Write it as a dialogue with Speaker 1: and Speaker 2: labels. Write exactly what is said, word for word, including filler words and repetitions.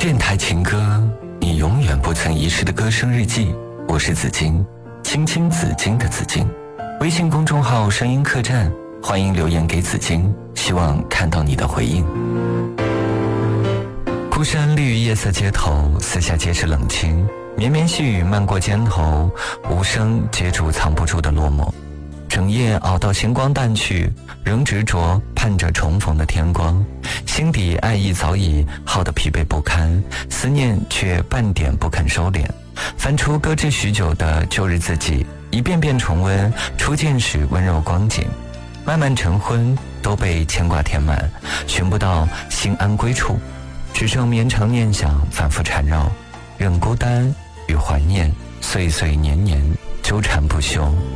Speaker 1: 电台情歌，你永远不曾遗失的歌声日记。我是紫金，青青紫金的紫金。微信公众号声音客栈，欢迎留言给紫金，希望看到你的回应。孤山绿于夜色街头，四下皆是冷清，绵绵细雨漫过肩头，无声接住藏不住的落寞。整夜熬到星光淡去，仍执着盼着重逢的天光，心底爱意早已耗得疲惫不堪，思念却半点不肯收敛。翻出搁置许久的旧日自己，一遍遍重温初见时温柔光景。漫漫晨昏都被牵挂填满，寻不到心安归处，只剩绵长念想反复缠绕，任孤单与怀念岁岁年年纠缠不休。